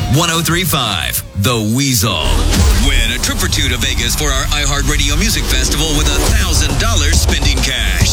1035, The Weasel. Win a trip or two to Vegas for our iHeartRadio Music Festival with $1,000 spending cash.